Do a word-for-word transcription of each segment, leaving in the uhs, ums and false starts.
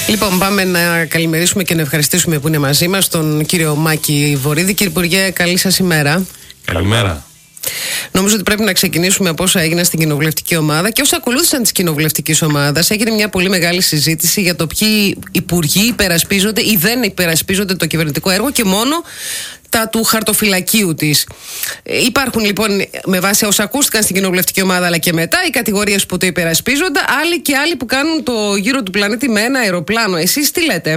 Λοιπόν, πάμε να καλημερίσουμε και να ευχαριστήσουμε που είναι μαζί μας τον κύριο Μάκη Βορίδη. Κύριε Υπουργέ, καλή σας ημέρα. Καλημέρα. Νομίζω ότι πρέπει να ξεκινήσουμε από όσα έγιναν στην κοινοβουλευτική ομάδα και όσα ακολούθησαν τη κοινοβουλευτική ομάδα. Έγινε μια πολύ μεγάλη συζήτηση για το ποιοι υπουργοί υπερασπίζονται ή δεν υπερασπίζονται το κυβερνητικό έργο και μόνο τα του χαρτοφυλακίου της. Υπάρχουν λοιπόν, με βάση όσα ακούστηκαν στην κοινοβουλευτική ομάδα αλλά και μετά, οι κατηγορίες που το υπερασπίζονται, άλλοι και άλλοι που κάνουν το γύρο του πλανήτη με ένα αεροπλάνο. Εσείς τι λέτε?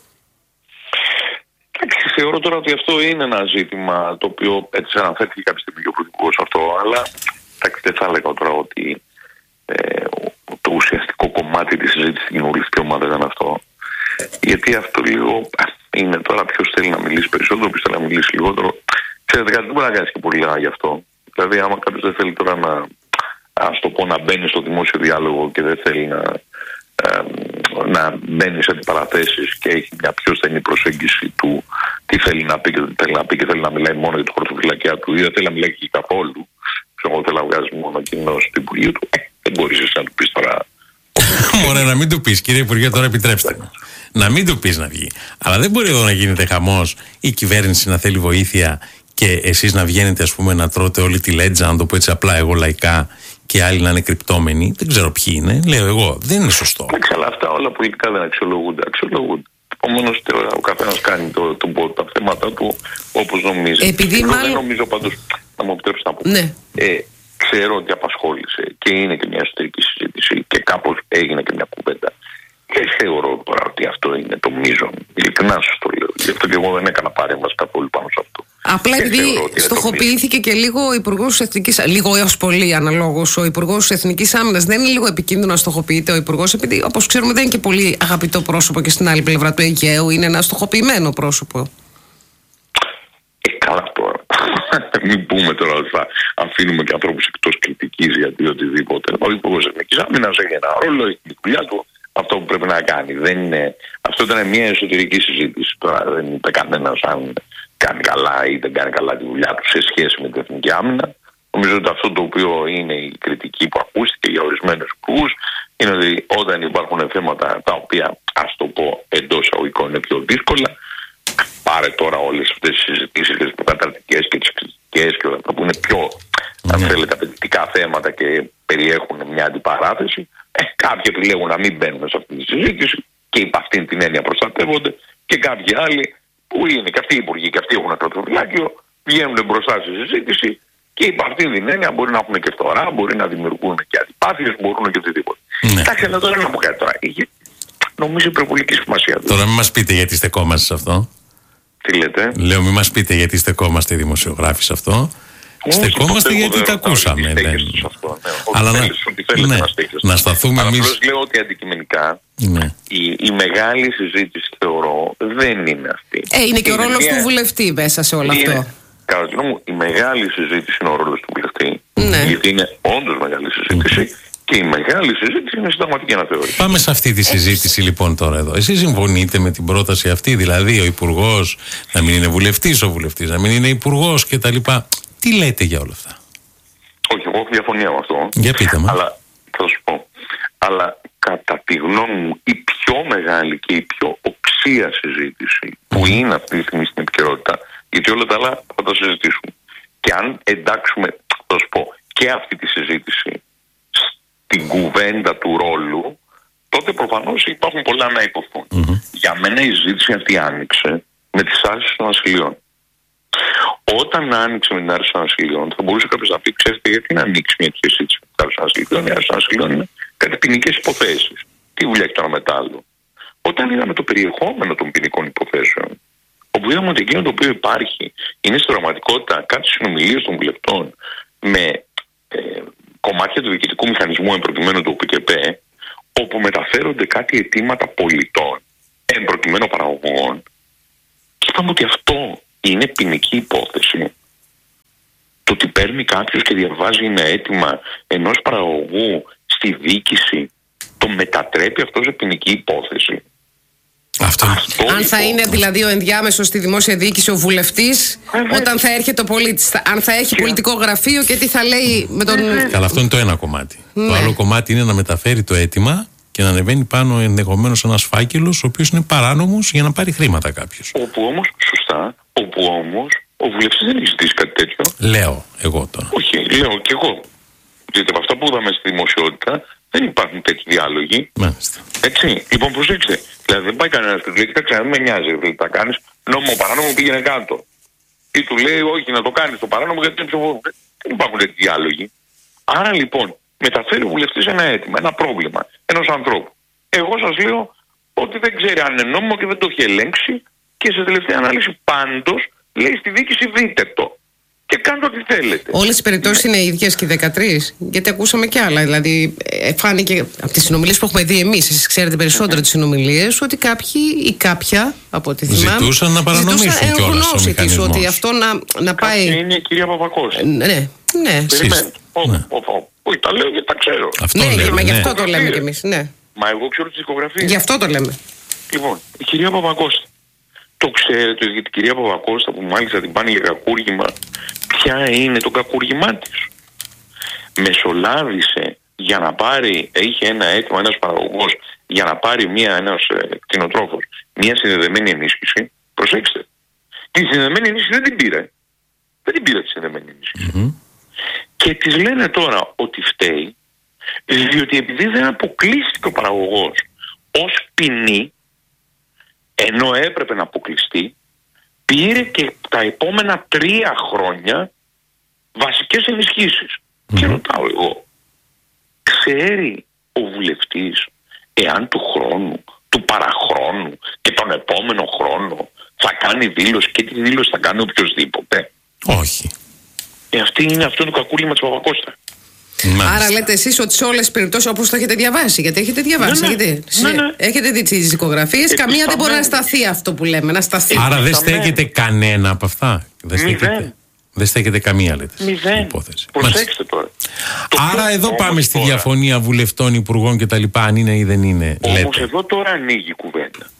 Εντάξει, θεωρώ τώρα ότι αυτό είναι ένα ζήτημα το οποίο έτσι αναφέρθηκε κάποια στιγμή και ο Πρωθυπουργός αυτό, αλλά εντάξει, δεν θα έλεγα τώρα ότι ε, το ουσιαστικό κομμάτι της συζήτησης στην κοινοβουλευτική ομάδα ήταν αυτό. Γιατί αυτό λίγο είναι τώρα ποιος θέλει να μιλήσει περισσότερο, ποιος θέλει να μιλήσει λιγότερο. Ξέρετε κάτι, δεν μπορεί να κάνει και πολύ γι' αυτό. Δηλαδή, άμα κάποιος δεν θέλει τώρα να, ας το πω, να μπαίνει στο δημόσιο διάλογο και δεν θέλει να, ε, να μπαίνει σε αντιπαραθέσεις και έχει μια πιο στενή προσέγγιση του τι θέλει να πει και δεν θέλει να πει και θέλει να μιλάει μόνο για το χαρτοφυλακιά του ή δεν θέλει να μιλάει και καθόλου. Εγώ θέλω να βγάζει μόνο κοινό στο Υπουργείο του. Ε, δεν μπορεί να του πει τώρα. Ωραία, να μην του πει, κύριε Υπουργέ, τώρα επιτρέψτε μου. Να μην του πει να βγει. Αλλά δεν μπορεί εδώ να γίνεται χαμός η κυβέρνηση να θέλει βοήθεια και εσείς να βγαίνετε, ας πούμε, να τρώτε όλη τη λέτζα, να το πω έτσι απλά εγώ λαϊκά, και άλλοι να είναι κρυπτόμενοι. Δεν ξέρω ποιοι είναι. Λέω εγώ. Δεν είναι σωστό. Εντάξει, αλλά αυτά όλα πολιτικά δεν αξιολογούνται. Αξιολογούνται. Επομένως, ο καθένας κάνει το, το, το, τα θέματα του όπως νομίζει. Επειδή εγώ μάλλον... δεν νομίζω πάντως, να μου επιτρέψετε να πω. Ναι. Ε, ξέρω ότι απασχόλησε και είναι και μια εσωτερική συζήτηση και κάπως έγινε και μια κουβέντα. Δεν θεωρώ τώρα ότι αυτό είναι το μείζον. Ειλικρινά σας το λέω. Γι' αυτό και εγώ δεν έκανα παρέμβαση καθόλου πάνω σε αυτό. Απλά και επειδή στοχοποιήθηκε και λίγο ο Υπουργός Εθνικής, λίγο έως πολύ αναλόγως, ο Υπουργός Εθνικής Άμυνας. Δεν είναι λίγο επικίνδυνο να στοχοποιείται ο Υπουργός, επειδή όπως ξέρουμε δεν είναι και πολύ αγαπητό πρόσωπο και στην άλλη πλευρά του Αιγαίου. Είναι ένα στοχοποιημένο πρόσωπο. Ε, καλά τώρα. Μην πούμε τώρα ότι θα αφήνουμε και ανθρώπους εκτός κριτικής γιατί οτιδήποτε. Ο Υπουργός Εθνικής Άμυνας έχει ένα ρόλο, έχει τη δουλειά του. Αυτό που πρέπει να κάνει. Δεν είναι... Αυτό ήταν μια εσωτερική συζήτηση. Τώρα δεν είπε κανένας αν κάνει καλά ή δεν κάνει καλά τη δουλειά του σε σχέση με την εθνική άμυνα. Νομίζω ότι αυτό το οποίο είναι η κριτική που ακούστηκε για ορισμένους υπουργούς είναι ότι όταν υπάρχουν θέματα τα οποία, ας το πω, εντός εισαγωγικών είναι πιο δύσκολα, πάρε τώρα όλες αυτές τις συζητήσεις και τις προκαταρτικές και τις κριτικές και όλα αυτά που είναι πιο, mm. αν θέλετε, απαιτητικά θέματα και περιέχουν μια αντιπαράθεση. Ε, κάποιοι επιλέγουν να μην μπαίνουν σε αυτή τη συζήτηση και υπ' αυτήν την έννοια προστατεύονται και κάποιοι άλλοι που είναι και αυτοί οι υπουργοί και αυτοί έχουν χαρτοφυλάκιο βγαίνουν μπροστά στη συζήτηση και υπ' αυτήν την έννοια μπορεί να έχουν και φθορά, μπορεί να δημιουργούν και αντιπάθειες, μπορούν και οτιδήποτε. Ναι. Εντάξει, αλλά τώρα να πω κάτι τώρα. Νομίζω υπερβολική σημασία. Τώρα μην μας πείτε γιατί στεκόμαστε σε αυτό. Τι λέτε? Λέω μην μας πείτε γιατί στεκόμαστε οι δημοσιογράφοι σε αυτό. Όχι, στεκόμαστε γιατί τα ακούσαμε. Δεν... Ναι. Αλλά να, ναι, να, να σταθούμε εμείς. Απλώς λέω ότι αντικειμενικά ναι. η, η μεγάλη συζήτηση θεωρώ δεν είναι αυτή. Ε, είναι και ο ρόλος μια... του βουλευτή μέσα σε όλο είναι... αυτό. Κατά τη γνώμη μου, η μεγάλη συζήτηση είναι ο ρόλος του βουλευτή. Ναι. Γιατί είναι όντως μεγάλη συζήτηση. Mm. Και η μεγάλη συζήτηση είναι συνταγματική αναθεώρηση. Πάμε σε αυτή τη συζήτηση λοιπόν τώρα εδώ. Εσείς συμφωνείτε με την πρόταση αυτή, δηλαδή ο υπουργός να μην είναι βουλευτής, ο βουλευτής να μην είναι υπουργός κτλ. Τι λέτε για όλα αυτά? Όχι, εγώ έχω διαφωνία με αυτό. Για πείτε μου. Αλλά θα σου πω. Αλλά κατά τη γνώμη μου η πιο μεγάλη και η πιο οξία συζήτηση που είναι αυτή τη στιγμή στην επικαιρότητα, γιατί όλα τα άλλα θα τα συζητήσουμε. Και αν εντάξουμε, θα σου πω, και αυτή τη συζήτηση στην κουβέντα του ρόλου, τότε προφανώς υπάρχουν πολλά να υποθούν. Mm-hmm. Για μένα η συζήτηση αυτή άνοιξε με τις άρσεις των ασυλιών. Όταν άνοιξε με την άρση των ασυλιών, θα μπορούσε κάποιος να πει: ξέρετε, γιατί να ανοίξει μια τέτοια συζήτηση με την άρση των ασυλιών? Η άρση των ασυλιών είναι κάτι ποινικές υποθέσεις. Τι δουλειά έχει το ένα μετάλλο? Όταν είδαμε το περιεχόμενο των ποινικών υποθέσεων, όπου είδαμε ότι εκείνο το οποίο υπάρχει είναι στην πραγματικότητα κάτι συνομιλίες των βουλευτών με ε, κομμάτια του διοικητικού μηχανισμού, εμπροκειμένου του ΟΠΚΠ, όπου μεταφέρονται κάτι αιτήματα πολιτών, εμπροκειμένου παραγωγών, και είπαμε ότι αυτό είναι ποινική υπόθεση. Το ότι παίρνει κάποιος και διαβάζει ένα αίτημα ενός παραγωγού στη διοίκηση, το μετατρέπει αυτό σε ποινική υπόθεση. Αυτό. Αυτό αν θα είναι δηλαδή ο ενδιάμεσος στη δημόσια διοίκηση ο βουλευτής, ε, όταν θα έρχεται ο πολίτης, αν θα έχει και πολιτικό γραφείο και τι θα λέει με τον. Καλά, αυτό είναι το ένα κομμάτι. Ναι. Το άλλο κομμάτι είναι να μεταφέρει το αίτημα και και να ανεβαίνει πάνω ενδεχομένως ένας φάκελος ο οποίος είναι παράνομος για να πάρει χρήματα κάποιος. Όπου όμως, σωστά, όπου όμως ο βουλευτής δεν έχει ζητήσει κάτι τέτοιο. Λέω εγώ τώρα. Όχι, λέω και εγώ. Γιατί από αυτά που είδαμε στη δημοσιότητα δεν υπάρχουν τέτοιοι διάλογοι. Μάλιστα. Έτσι. Λοιπόν, προσέξτε. Δηλαδή δεν πάει κανένας και του λέει: κοίταξε, δεν με νοιάζει. Δηλαδή τα κάνεις νόμιμο παράνομο, πήγαινε κάτω. Ή του λέει: όχι, να το κάνεις το παράνομο γιατί είναι ψηφοφόρο. Δεν υπάρχουν τέτοιοι διάλογοι. Άρα λοιπόν μεταφέρει ο βουλευτής ένα αίτημα, ένα πρόβλημα ενός ανθρώπου. Εγώ σας λέω ότι δεν ξέρει αν είναι νόμιμο και δεν το έχει ελέγξει και σε τελευταία ανάλυση πάντως λέει στη διοίκηση δείτε το και κάντε ό,τι θέλετε. Όλες οι περιπτώσεις είναι οι ίδιες και οι δεκατρείς, γιατί ακούσαμε κι άλλα. Δηλαδή, ε, φάνηκε από τις συνομιλίες που έχουμε δει εμείς, εσείς ξέρετε περισσότερο mm-hmm. τις συνομιλίες, ότι κάποιοι ή κάποια από ό,τι θυμάμαι ζητούσαν να παρανομήσουν κιόλας το μηχανισμό. Ότι αυτό να, να πάει. Αυτή είναι η κυρία Παπακώση. Ναι, ναι. Όχι, τα λέω γιατί τα ξέρω. Αυτό ναι, λέμε, μα ναι. γι' αυτό το λέμε κι εμείς. Ναι. Μα εγώ ξέρω τις δικογραφίες. Γι' αυτό το λέμε. Λοιπόν, η κυρία Παπακώστα. Το ξέρετε για την κυρία Παπακώστα που μάλιστα την πάνε για κακούργημα. Ποια είναι το κακούργημά της? Μεσολάβησε για να πάρει, είχε ένα αίτημα ένας παραγωγός για να πάρει μια, ένας ε, κτηνοτρόφος μια συνδεδεμένη ενίσχυση. Προσέξτε. Τη συνδεδεμένη ενίσχυση δεν την πήρε. Δεν την πήρε τη συνδεδεμένη ενίσχυση. Mm-hmm. Και της λένε τώρα ότι φταίει διότι επειδή δεν αποκλείστηκε ο παραγωγός ως ποινή, ενώ έπρεπε να αποκλειστεί, πήρε και τα επόμενα τρία χρόνια βασικές ενισχύσεις. Mm-hmm. Και ρωτάω εγώ, ξέρει ο βουλευτής εάν του χρόνου, του παραχρόνου και τον επόμενο χρόνο θα κάνει δήλωση και τι δήλωση θα κάνει οποιοσδήποτε? Όχι. Ε, αυτή είναι αυτό το κακούργημα της Παπακώστα. Μάλιστα. Άρα λέτε εσείς ότι σε όλες τις περιπτώσεις όπως το έχετε διαβάσει, γιατί έχετε διαβάσει, ναι, ναι. έχετε, Ναι, ναι. έχετε δει τις δικογραφίες, καμία δεν μπορεί να σταθεί αυτό που λέμε, να σταθεί. Άρα δεν στέκεται κανένα από αυτά. Δεν στέκεται, δεν στέκεται καμία, λέτε. Μηδέν. Υπόθεση. Προσέξτε τώρα. Άρα το εδώ πάμε στη τώρα, διαφωνία βουλευτών, υπουργών κτλ. Αν είναι ή δεν είναι. Όμως λέτε. εδώ τώρα ανοίγει η κουβέντα.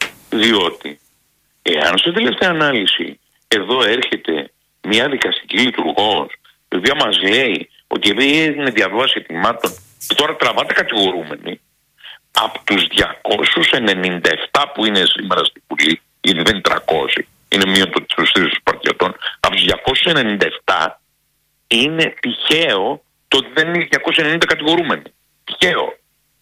Διότι εάν σε τελευταία ανάλυση εδώ έρχεται μια δικαστική λειτουργός η οποία μας λέει ότι επειδή έγινε διαβάση ετοιμάτων και τώρα τραβάτε κατηγορούμενοι από τους διακόσιους ενενήντα επτά που είναι σήμερα στη Βουλή, γιατί δεν είναι τριακόσιοι, είναι μείον το της παρτιωτών, από τους διακόσιους ενενήντα επτά είναι τυχαίο το ότι δεν είναι διακόσιοι ενενήντα κατηγορούμενοι. Τυχαίο.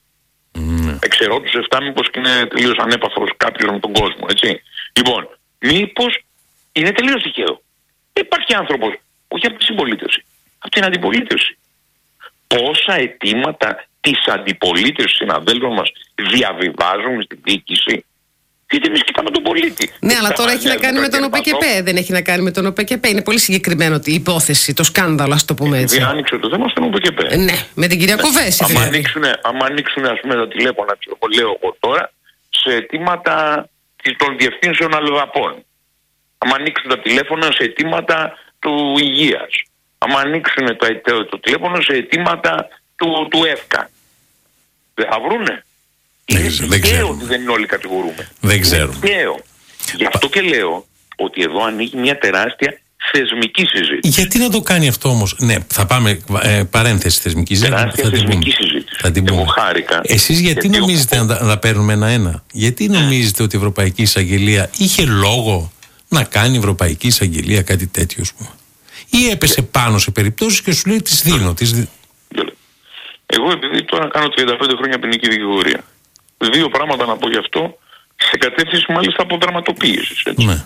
Mm. Εξαιρώ τους επτά μήπως και είναι τελείως ανέπαθρος κάποιος με τον κόσμο, έτσι. Λοιπόν, μήπως είναι τελείως τυχαίο. Υπάρχει άνθρωπος, όχι από τη συμπολίτευση, από την αντιπολίτευση. Πόσα αιτήματα της αντιπολίτευσης συναδέλφων μας διαβιβάζουμε στην διοίκηση, γιατί εμείς κοιτάμε τον πολίτη. Ναι, αλλά τώρα έχει να κάνει με τον ΟΠΕΚΕΠΕ, δεν έχει να κάνει με τον ΟΠΕΚΕΠΕ. Είναι πολύ συγκεκριμένο η υπόθεση, το σκάνδαλο, ας το πούμε έτσι. Δεν άνοιξε το θέμα στον ΟΠΕΚΕΠΕ. Ναι, με την κυρία Κοβέση. Αν ανοίξουν, ανοίξουν ας πούμε τα τηλέφωνα, εγώ λέω εγώ τώρα, σε αιτήματα των διευθύνσεων αλλοδαπών. Αν ανοίξουν τα τηλέφωνα σε αιτήματα του υγείας. Αν ανοίξουν το, το, το τηλέφωνο σε αιτήματα του, του ΕΦΚΑ. Δεν θα βρούνε. Δεν ξέρω ότι δεν είναι όλοι κατηγορούμε. Δεν ξέρω. Γι' αυτό και λέω ότι εδώ ανοίγει μια τεράστια θεσμική συζήτηση. Γιατί να το κάνει αυτό όμως? Ναι, θα πάμε ε, παρένθεση θεσμική συζήτηση. Τεράστια θα θεσμική την συζήτηση. Θα την πούμε. Εγώ χάρηκα. Εσείς γιατί, γιατί νομίζετε εγώ... να τα παίρνουμε ένα-ένα? Γιατί νομίζετε ότι η Ευρωπαϊκή Εισαγγελία είχε λόγο να κάνει η Ευρωπαϊκή Εισαγγελία κάτι τέτοιο, ας πούμε? Ή έπεσε πάνω σε περιπτώσεις και σου λέει τις δίνω. Τις... Εγώ επειδή τώρα κάνω τριάντα πέντε χρόνια ποινική δικηγορία, δύο πράγματα να πω γι' αυτό, σε κατεύθυνση μάλιστα από δραματοποίησης. Ναι.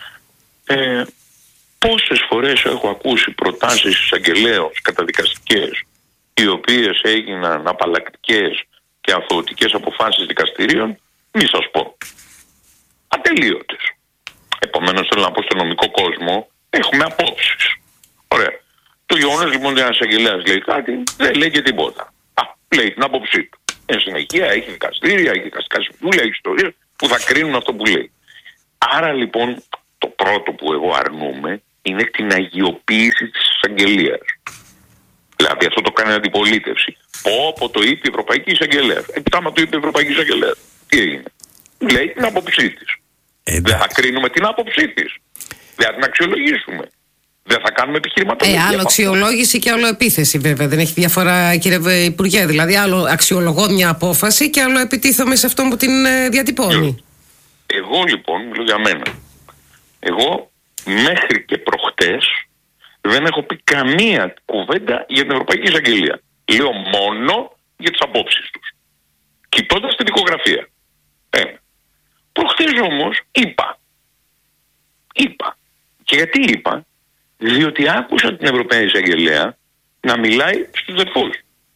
Ε, πόσες φορές έχω ακούσει προτάσεις εισαγγελέως καταδικαστικές, οι οποίες έγιναν απαλλακτικές και αθωωτικές αποφάσεις δικαστηρίων, μη σας πω. Ατελείωτες. Επομένως θέλω να πω στον νομικό κόσμο, έχουμε απόψεις. Ωραία. Το γεγονός λοιπόν ότι ένας εισαγγελέας λέει κάτι, δεν λέει και τίποτα. Α, λέει την άποψή του. Εν συνεχεία έχει δικαστήρια, έχει δικαστικά συμβούλια, έχει ιστορίες που θα κρίνουν αυτό που λέει. Άρα λοιπόν το πρώτο που εγώ αρνούμαι είναι την αγιοποίηση της εισαγγελίας. Δηλαδή αυτό το κάνει αντιπολίτευση. Πω το είπε η Ευρωπαϊκή Εισαγγελέα. Επιτάμα το είπε η Ευρωπαϊκή Εισαγγελέα. Τι έγινε? Λέει την άποψή της. Δεν θα κρίνουμε την άποψή της. Δεν θα την αξιολογήσουμε. Δεν θα κάνουμε επιχειρηματολογία. Ε, άλλο αξιολόγηση και άλλο επίθεση, βέβαια. Δεν έχει διαφορά, κύριε Υπουργέ. Δηλαδή, άλλο αξιολογώ μια απόφαση και άλλο επιτίθομαι σε αυτόν που την ε, διατυπώνει. Εγώ λοιπόν, μιλώ για μένα. Εγώ μέχρι και προχτές δεν έχω πει καμία κουβέντα για την Ευρωπαϊκή Εισαγγελία. Λέω μόνο για τις απόψεις τους. Κοιτώντας την δικογραφία. Ε, προχτές όμως είπα. Είπα. Και γιατί είπα? Διότι άκουσα την Ευρωπαϊκή Εισαγγελέα να μιλάει στους δερφούς.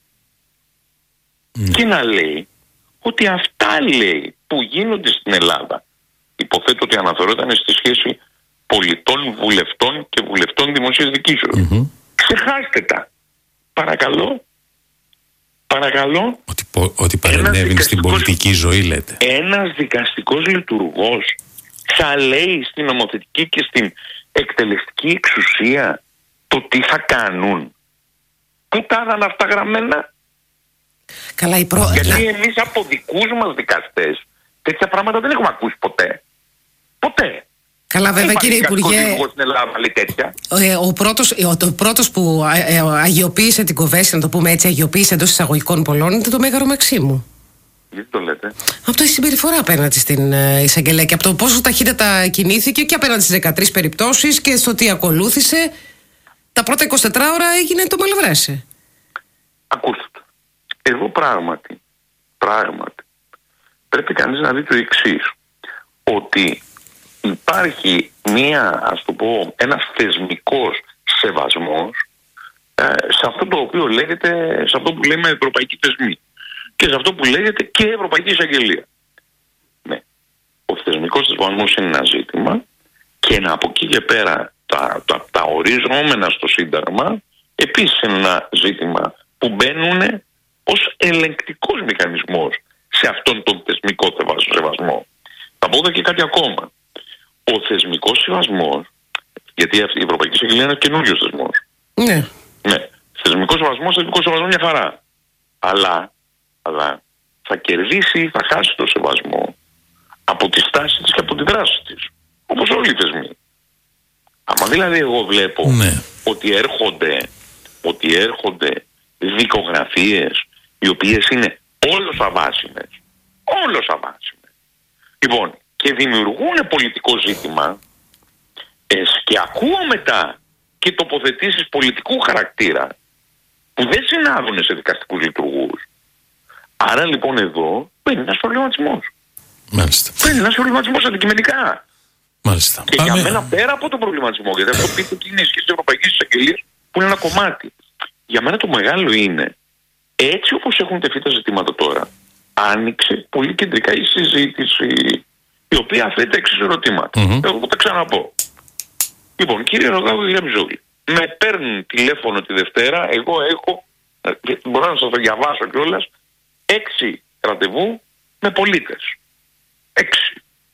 Mm. Και να λέει ότι αυτά, λέει, που γίνονται στην Ελλάδα, υποθέτω ότι αναφερόταν στη σχέση πολιτών, βουλευτών και βουλευτών δημοσίας διοικήσεως. Mm-hmm. Ξεχάστε τα. Παρακαλώ. Παρακαλώ. Ότι, ότι παρενέβη στην πολιτική ζωή, λέτε. Ένας δικαστικός λειτουργός θα λέει στην νομοθετική και στην εκτελεστική εξουσία το τι θα κάνουν. Πού τα είδαν αυτά γραμμένα? Καλά, η προ... Γιατί εμείς από δικούς μας δικαστές τέτοια πράγματα δεν έχουμε ακούσει ποτέ. Ποτέ. Καλά, βέβαια, κύριε Υπουργέ, στην Ελλάδα, λέει τέτοια. Ο πρώτος, ο πρώτος που αγιοποίησε την Κοβέση, να το πούμε έτσι, αγιοποίησε εντός εισαγωγικών πολλών, είναι το Μέγαρο Μαξίμου. Γιατί το λέτε? Από τη συμπεριφορά απέναντι στην εισαγγελέα και από το πόσο ταχύτατα κινήθηκε και απέναντι στις δεκατρείς περιπτώσεις και στο τι ακολούθησε. Τα πρώτα είκοσι τέσσερις ώρα έγινε το μαλευρέσε. Ακούστε. Εγώ πράγματι, πράγματι, πρέπει κανείς να δει το εξής. Ότι υπάρχει μία, ας το πω, ένας θεσμικός σεβασμός ε, σε αυτό το οποίο λέγεται, σε αυτό που λέμε ευρωπαϊκή θεσμή και σε αυτό που λέγεται και Ευρωπαϊκή Εισαγγελία. Ναι. Ο θεσμικός σεβασμός είναι ένα ζήτημα και από εκεί και πέρα τα, τα, τα οριζόμενα στο Σύνταγμα επίσης είναι ένα ζήτημα που μπαίνουν ως ελεγκτικός μηχανισμός σε αυτόν τον θεσμικό σεβασμό. Θα πω εδώ και κάτι ακόμα. Ο θεσμικός σεβασμός, γιατί η Ευρωπαϊκή Εισαγγελία είναι ένας καινούριος θεσμός. Ναι. Ναι. Θεσμικός σεβασμός, θεσμικός σεβασμός μια χαρά. Αλλά, αλλά θα κερδίσει ή θα χάσει το σεβασμό από τη στάση της και από τη δράση της. Όπως όλοι οι θεσμοί. Άμα δηλαδή εγώ βλέπω ναι. ότι έρχονται, ότι έρχονται δικογραφίες οι οποίες είναι όλος αβάσιμες, όλος αβάσιμες. Λοιπόν, και δημιουργούν πολιτικό ζήτημα ε, και ακούω μετά και τοποθετήσεις πολιτικού χαρακτήρα που δεν συνάδουν σε δικαστικούς λειτουργούς. Άρα λοιπόν εδώ μπαίνει ένας προβληματισμός. Μάλιστα. Μπαίνει ένας προβληματισμός αντικειμενικά. Μάλιστα. Και Πάμε... για μένα πέρα από τον προβληματισμό, γιατί αυτό πείτε ότι είναι η σχέση της Ευρωπαϊκής Εισαγγελίας που είναι ένα κομμάτι. Για μένα το μεγάλο είναι, έτσι όπως έχουν τεθεί τα ζητήματα τώρα, άνοιξε πολύ κεντρικά η συζήτηση, η οποία θέτει τα εξής ερωτήματα. Mm-hmm. Εγώ θα τα ξαναπώ. Λοιπόν, κύριε Ροδάκο και κύριε Μπιζόγλη, με παίρνουν τηλέφωνο τη Δευτέρα, εγώ έχω, μπορώ να σας το διαβάσω κιόλας, έξι ραντεβού με πολίτες. Έξι.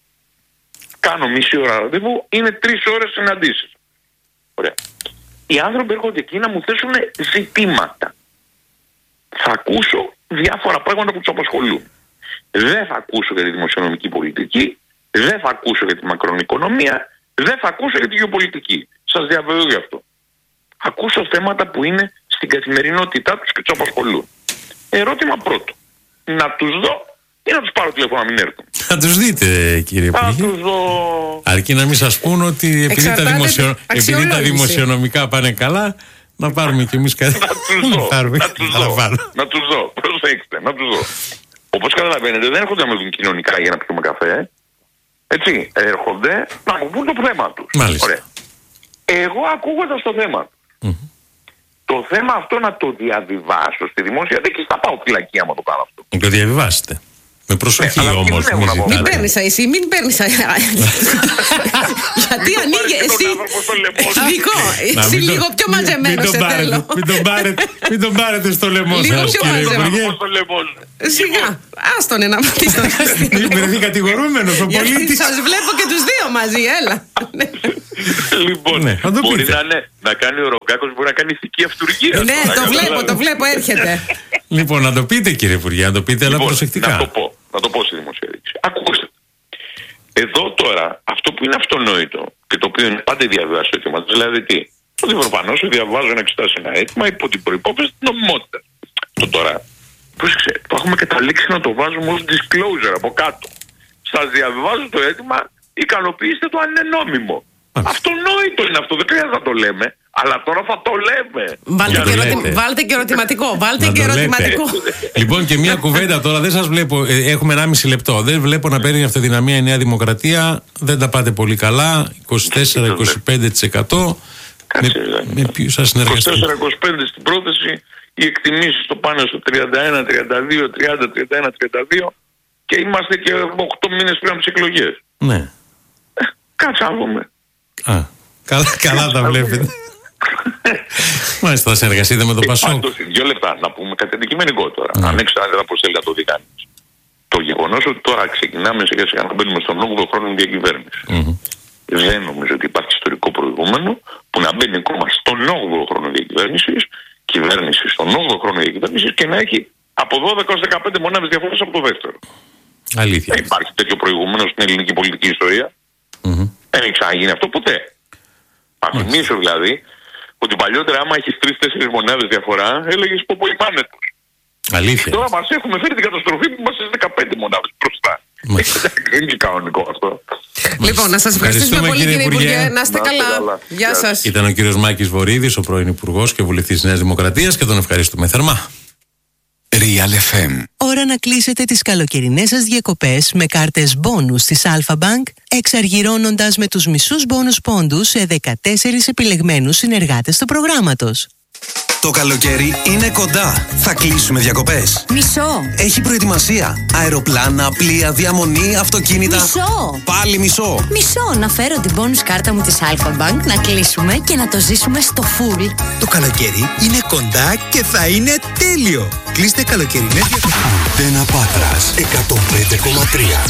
Κάνω μισή ώρα ραντεβού, είναι τρεις ώρες συναντήσεις. Ωραία. Οι άνθρωποι έρχονται εκεί να μου θέσουν ζητήματα. Θα ακούσω διάφορα πράγματα που τους απασχολούν. Δεν θα ακούσω για τη δημοσιονομική πολιτική, δεν θα ακούσω για τη μακροοικονομία, δεν θα ακούσω για τη γεωπολιτική. Σας διαβεβαιώ γι' αυτό. Ακούσω θέματα που είναι στην καθημερινότητά τους και τους απασχολούν. Ερώτημα πρώτο. Να τους δω ή να τους πάρω τηλέφωνο να μην έρθουν? Θα τους δείτε, κύριε Υπουργέ. Θα τους δω. Αρκεί να μην σας πούν ότι επειδή τα, δημοσιο... επειδή τα δημοσιονομικά πάνε καλά, να πάρουμε κι εμείς κάτι. Να τους δω. να τους δω. να τους δω. Προσέξτε, να τους δω. Όπως καταλαβαίνετε, δεν έρχονται να με δουν κοινωνικά για να πιούμε καφέ. Έτσι, έρχονται να μου πούν το θέμα τους. Μάλιστα. Ωραία. Εγώ ακούγοντας το θέμα τους, mm-hmm. το θέμα αυτό να το διαβιβάσω στη δημόσια, δεν και θα πάω φυλακή άμα το κάνω αυτό. Να το διαβιβάσετε. Με προσοχή ναι, όμως. Μην, μην παίρνεις εσύ, μην παίρνεις. Γιατί ανοίγει εσύ. Νικό, εσύ λίγο πιο μαζεμένο σε θέλω. Μην τον πάρετε στο λαιμό σας, κύριε Υπουργέ. Σιγά, άστον ένα μάτι στο δικαστήριο. Μην βρεθεί κατηγορούμενος ο πολίτης. Σας βλέπω και τους δύο μαζί, έλα. Λοιπόν, μπορεί να κάνει ο Ρογκάκος, μπορεί να κάνει ηθική αυτουργία. Ναι, το βλέπω, το βλέπω, έρχεται. Λοιπόν, να το πείτε, κύριε Υπουργέ, να το πείτε, αλλά προσεκτικά. Να το πω. Να το πω στη δημοσία διοίκηση. Ακούστε. Εδώ τώρα, αυτό που είναι αυτονόητο και το οποίο είναι πάντα διαβιβάσει το θέμα, δηλαδή τι, Ότι προφανώς διαβάζω να εξετάσει ένα αίτημα υπό την προϋπόθεση της νομιμότητας. Το τώρα, πρόσεξε, το έχουμε καταλήξει να το βάζουμε ως disclosure από κάτω. Σας διαβάζω το αίτημα, ικανοποιήστε το αν είναι νόμιμο. Αυτονόητο είναι αυτό, δεν χρειάζεται να το λέμε. Αλλά τώρα θα το λέμε. Βάλτε, και, ερωτη... Βάλτε και ερωτηματικό. Βάλτε και ερωτηματικό. Λοιπόν, και μια κουβέντα τώρα. Δεν σας βλέπω. Έχουμε ενάμιση λεπτό. Δεν βλέπω να παίρνει αυτοδυναμία η Νέα Δημοκρατία. Δεν τα πάτε πολύ καλά. είκοσι τέσσερα με είκοσι πέντε τοις εκατό. Κάτσε, με, με ποιους σας συνεργαστείτε? είκοσι τέσσερα με είκοσι πέντε τοις εκατό στην πρόθεση. Οι εκτιμήσεις το πάνε στο τριάντα ένα, τριάντα δύο, τριάντα, τριάντα ένα, τριάντα δύο. Και είμαστε και οκτώ μήνες πριν από τις εκλογές. Ναι. Ε, κάτσε να δούμε. Α, καλά, καλά τα βλέπετε. Μάλιστα, θα συνεργαστείτε με το Πασόκ. Πάντως, δύο λεπτά να πούμε κάτι αντικειμενικό τώρα. Mm. Αν έξω αν δεν αποστέλει να το δει κανείς. Το γεγονός ότι τώρα ξεκινάμε σιγά σιγά να μπαίνουμε στον όγδοο χρόνο διακυβέρνηση. Mm-hmm. Δεν νομίζω ότι υπάρχει ιστορικό προηγούμενο που να μπαίνει κόμμα στον όγδοο χρόνο διακυβέρνηση, κυβέρνηση στον όγδοο χρόνο διακυβέρνηση και να έχει από δώδεκα έως δεκαπέντε μονάδες διαφορές από το δεύτερο. Αλήθεια. Δεν υπάρχει τέτοιο προηγούμενο στην ελληνική πολιτική ιστορία. Mm-hmm. Δεν έχει ξαναγίνει αυτό ποτέ. Θα θυμίσω δηλαδή ότι παλιότερα, άμα έχει τρεις-τέσσερις μονάδες διαφορά, έλεγες πω πολύ πάνετος. Αλήθεια. Τώρα μας έχουμε φέρει την καταστροφή που είμαστε στις δεκαπέντε μονάδες μπροστά. Δεν είναι κανονικό αυτό. Λοιπόν, να σας ευχαριστήσουμε πολύ, κύριε Υπουργέ. Να είστε καλά. Γεια σας. Ήταν ο κύριος Μάκης Βορίδης, ο πρώην Υπουργός και βουλευτής της Νέας Δημοκρατίας, και τον ευχαριστούμε θερμά. Real εφ εμ. Ώρα να κλείσετε τις καλοκαιρινές σας διακοπές με κάρτες μπόνους της Alpha Bank, εξαργυρώνοντας με τους μισούς μπόνους πόντους σε δεκατέσσερις επιλεγμένους συνεργάτες του προγράμματος. Το καλοκαίρι είναι κοντά. Θα κλείσουμε διακοπές. Μισό. Έχει προετοιμασία. Αεροπλάνα, πλοία, διαμονή, αυτοκίνητα. Μισό. Πάλι μισό. Μισό. Να φέρω την bonus κάρτα μου της Alpha Bank, να κλείσουμε και να το ζήσουμε στο full. Το καλοκαίρι είναι κοντά και θα είναι τέλειο. Κλείστε καλοκαιρινές διακοπές. Αντένα Πάτρας εκατόν πέντε κόμμα τρία.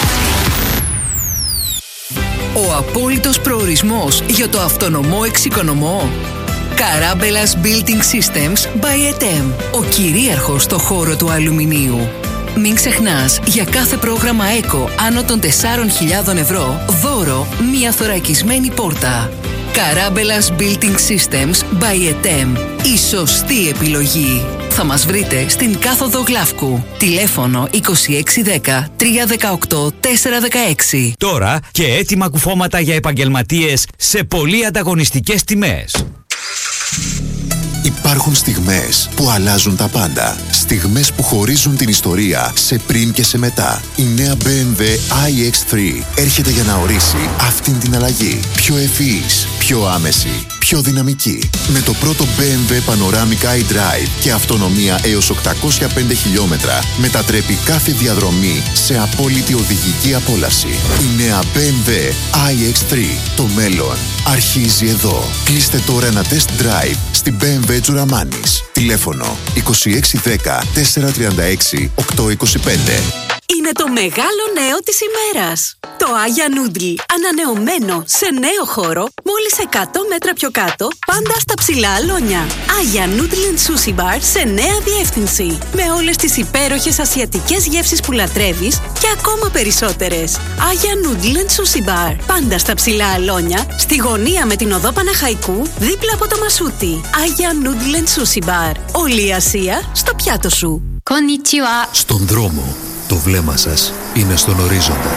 Ο απόλυτος προορισμός για το αυτονομό εξοικονομό. Καράμπελας Building Systems by ΕΤΕΜ. Ο κυρίαρχος στο χώρο του αλουμινίου. Μην ξεχνάς, για κάθε πρόγραμμα ΕΚΟ άνω των τεσσάρων χιλιάδων ευρώ, δώρο μία θωρακισμένη πόρτα. Καράμπελας Building Systems by ΕΤΕΜ. Η σωστή επιλογή. Θα μας βρείτε στην κάθοδο Γλαύκου. Τηλέφωνο είκοσι έξι δέκα τρία δεκαοκτώ τέσσερα δεκαέξι. Τώρα και έτοιμα κουφώματα για επαγγελματίες σε πολύ ανταγωνιστικές τιμές. Υπάρχουν στιγμές που αλλάζουν τα πάντα. Στιγμές που χωρίζουν την ιστορία σε πριν και σε μετά. Η νέα μπι εμ ντάμπλιου άι εξ τρία έρχεται για να ορίσει αυτήν την αλλαγή. Πιο ευφυής, πιο άμεση, πιο δυναμική. Με το πρώτο μπι εμ ντάμπλιου Panoramic iDrive και αυτονομία έως οκτακόσια πέντε χιλιόμετρα, μετατρέπει κάθε διαδρομή σε απόλυτη οδηγική απόλαυση. Η νέα μπι εμ ντάμπλιου άι εξ τρία. Το μέλλον αρχίζει εδώ. Κλείστε τώρα ένα test drive στην μπι εμ ντάμπλιου Τζουραμάνης. Τηλέφωνο είκοσι έξι δέκα τέσσερα τριάντα έξι οκτακόσια είκοσι πέντε. Είναι το μεγάλο νέο της ημέρας. Το Άγια Νούντλ, ανανεωμένο σε νέο χώρο, μόλις εκατό μέτρα πιο κάτω, πάντα στα ψηλά αλόνια. Άγια Νούντλ and Sushi Bar σε νέα διεύθυνση. Με όλες τις υπέροχες ασιατικές γεύσεις που λατρεύεις και ακόμα περισσότερες. Άγια Νούντλ and Sushi Bar, πάντα στα ψηλά αλόνια, στη γωνία με την οδό Παναχαϊκού, δίπλα από το Μασούτι. Άγια Νούντλ and Sushi Bar. Όλη η Ασία στο πιάτο σου. Konnichiwa. Στον δρόμο. Το βλέμμα σας είναι στον ορίζοντα.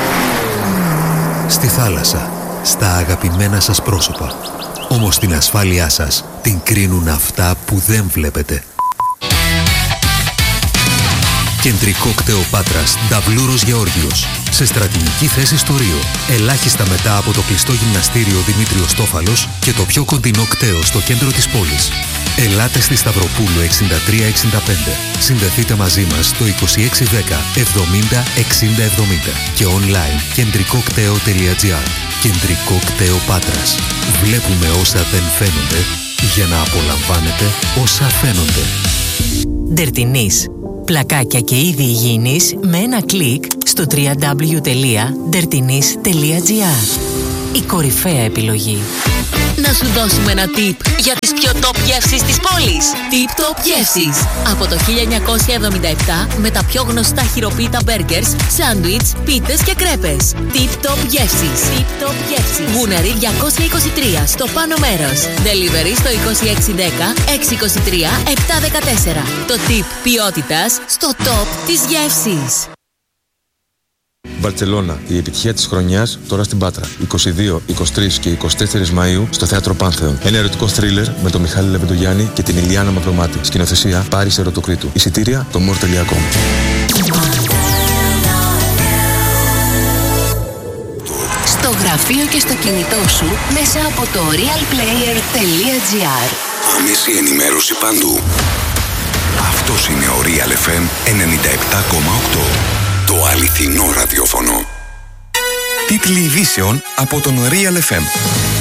Στη θάλασσα, στα αγαπημένα σας πρόσωπα. Όμως την ασφάλειά σας την κρίνουν αυτά που δεν βλέπετε. Κεντρικό κτέο Πάτρας, Νταβλούρος Γεώργιος. Σε στρατηγική θέση στο Ρίο. Ελάχιστα μετά από το κλειστό γυμναστήριο Δημήτριος Τόφαλος και το πιο κοντινό κτέο στο κέντρο της πόλης. Ελάτε στη Σταυροπούλου εξήντα τρία εξήντα πέντε. Συνδεθείτε μαζί μας στο είκοσι έξι δέκα εβδομήντα εξήντα εβδομήντα και online κεντρικοκτέο τελεία τζι άρ. Κεντρικό κτέο Πάτρας. Βλέπουμε όσα δεν φαίνονται για να απολαμβάνετε όσα φαίνονται. Ντερτινής. Πλακάκια και είδη υγιεινής με ένα κλικ στο double-u double-u double-u τελεία ντερτινής τελεία τζι άρ. Η κορυφαία επιλογή. Να σου δώσουμε ένα tip για τις πιο top γεύσεις της πόλης. Tip Top Γεύσεις. Από το χίλια εννιακόσια εβδομήντα επτά με τα πιο γνωστά χειροποίητα μπέργκερς, σάντουιτς, πίτες και κρέπες. Tip Top Γεύσεις. Tip Top Γεύσεις. Γουναρί διακόσια είκοσι τρία στο πάνω μέρος. Delivery στο είκοσι έξι δέκα έξι είκοσι τρία επτά δεκατέσσερα. Το tip ποιότητας στο top της γεύσης. Μπαρτσελώνα, η επιτυχία της χρονιάς τώρα στην Πάτρα. είκοσι δύο, είκοσι τρία και είκοσι τέσσερα Μαΐου στο Θέατρο Πάνθεον. Ένα ερωτικό θρίλερ με τον Μιχάλη Λεβεντογιάννη και την Ηλιάνα Μαυρομάτη. Σκηνοθεσία Πάρης Ερωτοκρίτου. Εισιτήρια το μορ τελεία κομ. Στο γραφείο και στο κινητό σου μέσα από το realplayer.gr. Άμεση ενημέρωση παντού. Αυτός είναι ο Real εφ εμ ενενήντα επτά κόμμα οκτώ. Το αληθινό ραδιόφωνο. Τίτλοι ειδήσεων από τον Real εφ εμ.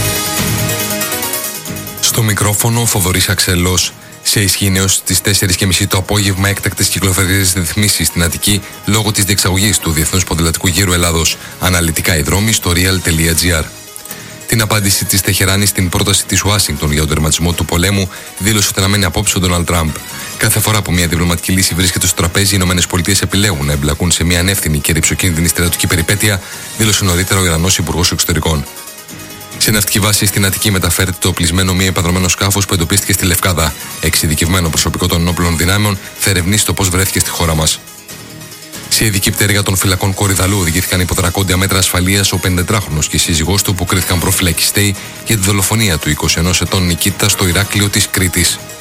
Στο μικρόφωνο Θοδωρής Αξελός. Σε ισχύ έως τις τέσσερις και μισή το απόγευμα έκτακτες κυκλοφοριακές ρυθμίσεις στην Αττική λόγω της διεξαγωγής του Διεθνούς Ποδηλατικού Γύρου Ελλάδος. Αναλυτικά οι δρόμοι στο real.gr. Την απάντηση της Τεχεράνης στην πρόταση της Ουάσιγκτον για τον τερματισμό του πολέμου δήλωσε ότι αναμένει απόψε ο Ντόναλντ Τραμπ. Κάθε φορά που μια διπλωματική λύση βρίσκεται στο τραπέζι, οι ΗΠΑ επιλέγουν να εμπλακούν σε μια ανεύθυνη και ρυψοκίνδυνη στρατιωτική περιπέτεια, δήλωσε νωρίτερα ο Ιρανός Υπουργός Εξωτερικών. Σε ναυτική βάση στην Αττική μεταφέρεται το οπλισμένο μη επανδρωμένο σκάφος που εντοπίστηκε στη Λευκάδα. Εξειδικευμένο προσωπικό των ενόπλων δυνάμεων θα ερευνήσει το πώς βρέθηκε στη χώρα μας. Σε ειδική πτέρυγα των φυλακών Κορυδαλού οδηγήθηκαν υπό δρακόντια μέτρα ασφαλείας ο πενηντετράχρονος και η σύζυγός του που κρίθηκαν προφυλακιστέοι για τη δολοφονία του είκοσι ενός ετών Νικήτα στο Ηράκλειο της Κρήτης.